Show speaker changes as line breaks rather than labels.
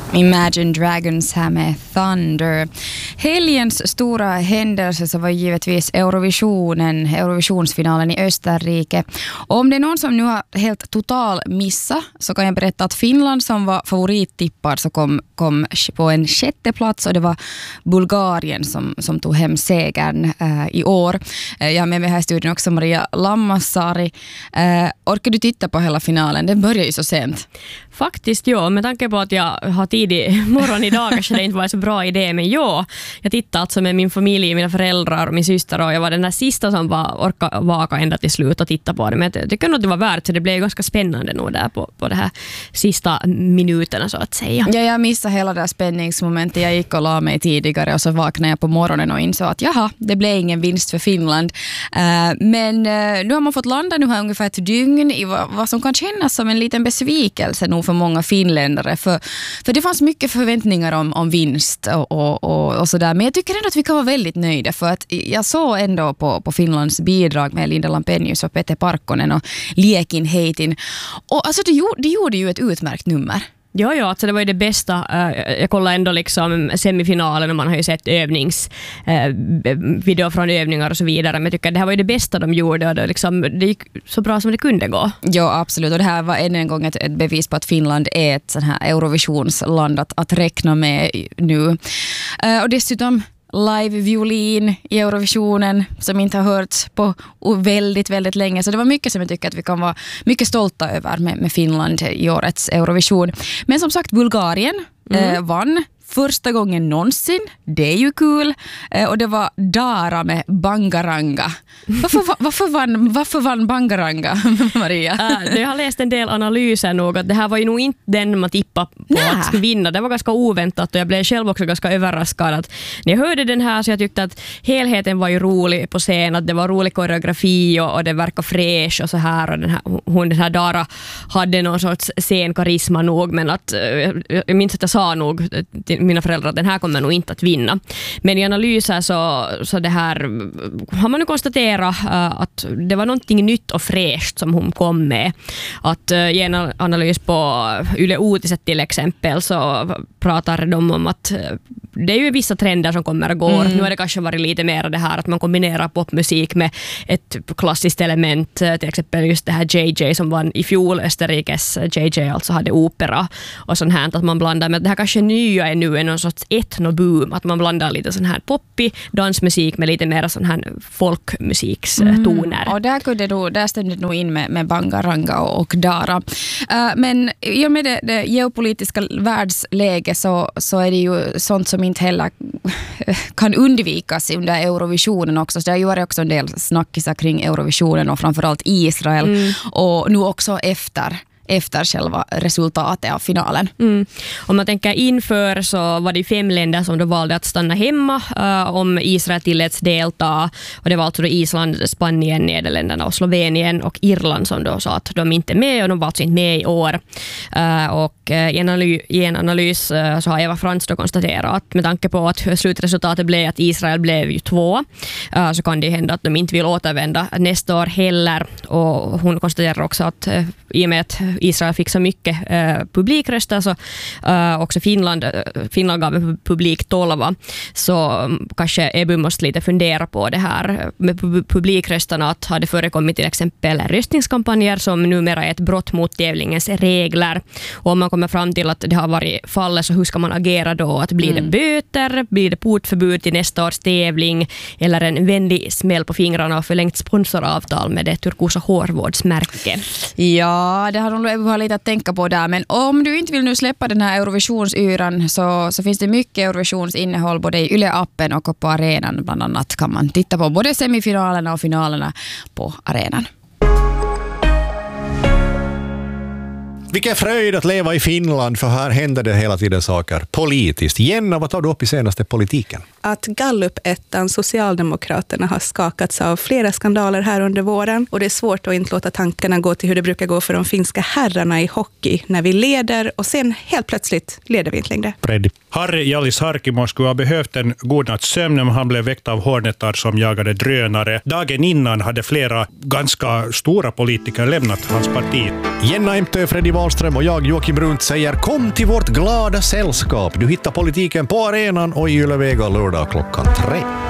Imagine Dragons här med Thunder. Helgens stora händelse så var givetvis Eurovisionsfinalen i Österrike. Och om det är någon som nu har helt total missa så kan jag berätta att Finland som var favorittippad så kom på en 6:e plats och det var Bulgarien som tog hem segern i år. Jag har med mig här i studion också Maria Lammassaari. Orkar du titta på hela finalen? Den börjar ju så sent.
Faktiskt ja, med tanke på att jag har tidig morgon idag kanske det inte var en så bra idé, men ja, jag tittade alltså med min familj, mina föräldrar och min syster och jag var den där sista som orkade vaka ända till slut och titta på det, men jag tycker nog att det var värt så det blev ganska spännande nog där på det här sista minuterna så att säga.
Ja, jag missade hela det här spänningsmomentet. Jag gick och la mig tidigare och så vaknade jag på morgonen och insåg att jaha, det blev ingen vinst för Finland. Men nu har man fått landa nu här ungefär ett dygn i vad som kan kännas som en liten besvikelse nog för många finländare. För det fanns mycket förväntningar om vinst och sådär. Men jag tycker ändå att vi kan vara väldigt nöjda för att jag såg ändå på Finlands bidrag med Linda Lampenius och Peter Parkkonen och Liekin Heitin. Och alltså det gjorde ju ett utmärkt nummer.
Ja, alltså det var ju det bästa. Jag kollade ändå liksom semifinalen och man har ju sett video från övningar och så vidare. Men jag tycker att det här var ju det bästa de gjorde och det gick så bra som det kunde gå.
Ja, absolut. Och det här var än en gång ett bevis på att Finland är ett sån här Eurovisionsland att räkna med nu. Och dessutom live-violin i Eurovisionen som inte har hörts på väldigt, väldigt länge. Så det var mycket som jag tycker att vi kan vara mycket stolta över med Finland i årets Eurovision. Men som sagt, Bulgarien vann första gången någonsin. Det är ju kul. Och det var Dara med Bangaranga. Varför vann Bangaranga, Maria?
Jag har läst en del analyser nog att det här var ju nog inte den man tippade på att skulle vinna. Det var ganska oväntat och jag blev själv också ganska överraskad att när jag hörde den här så jag tyckte att helheten var ju rolig på scen, att det var rolig koreografi och det verkar fräsch och så här och den här Dara hade någon sorts scenkarisma nog, men att jag minns att jag sa nog till mina föräldrar att den här kommer nog inte att vinna. Men i analyser så det här har man nu konstaterat att det var någonting nytt och fräscht som hon kom med. Att i en analys på Yle Uutiset till exempel så pratar de om att det är ju vissa trender som kommer och går. Nu har det kanske varit lite mer det här att man kombinerar popmusik med ett klassiskt element, till exempel just det här JJ som vann i fjol, Österrikes JJ alltså hade opera och sånt här, att man blandar med det här kanske nya är nu någon sorts etnoboom, att man blandar lite sån här poppig dansmusik med lite mer sån här folkmusikstoner.
Och där stämde det nog in med Bangaranga och Dara. Men i och med det geopolitiska världsläget så är det ju sånt som inte heller kan undvikas under Eurovisionen också. Så det har ju varit också en del snackisar kring Eurovisionen och framförallt Israel och nu också efter själva resultatet av finalen.
Om man tänker inför så var det 5 länder som då valde att stanna hemma om Israel tilläts delta, och det var alltså då Island, Spanien, Nederländerna och Slovenien och Irland som då sa att de inte är med och de var alltså inte med i år. Och i en analys så har Eva Frans då konstaterat att med tanke på att slutresultatet blev att Israel blev ju 2 så kan det hända att de inte vill återvända nästa år heller, och hon konstaterar också att i och med att Israel fick så mycket publikröster så också Finland gav en publik 12, så kanske EBU måste lite fundera på det här med publikrösterna, att hade förekommit till exempel röstningskampanjer som numera är ett brott mot tävlingens regler, och om man kommer fram till att det har varit fallet så hur ska man agera då? Att blir det böter, blir det portförbud till nästa års tävling eller en vänlig smäll på fingrarna och förlängt sponsoravtal med det turkosa hårvårdsmärke?
Ja, det har de lite att tänka på där. Men om du inte vill nu släppa den här Eurovisionsyran så finns det mycket Eurovisionsinnehåll både i Yle-appen och på arenan. Bland annat kan man titta på både semifinalerna och finalerna på arenan.
Vilken fröjd att leva i Finland, för här händer det hela tiden saker politiskt. Jenna, vad tar du upp i senaste politiken?
Att Gallup-ettan Socialdemokraterna har skakats av flera skandaler här under våren, och det är svårt att inte låta tankarna gå till hur det brukar gå för de finska herrarna i hockey när vi leder och sen helt plötsligt leder vi inte längre.
Freddy.
Harri Jallis Harkimo skulle ha behövt en god natts sömn när han blev väckt av hornetar som jagade drönare. Dagen innan hade flera ganska stora politiker lämnat hans parti.
Jenna Emtö, Freddy Wahlström och jag, Joakim Brunt, säger kom till vårt glada sällskap. Du hittar politiken på arenan och i Yle Vega lördag 3.